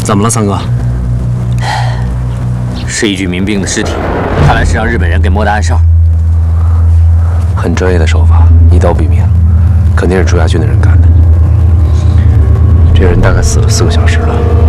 怎么了，三哥？ 是一具民兵的尸体，看来是让日本人给摸的暗哨。 很专业的手法，一刀毙命，肯定是朱家军的人干的。这人大概死了4个小时了。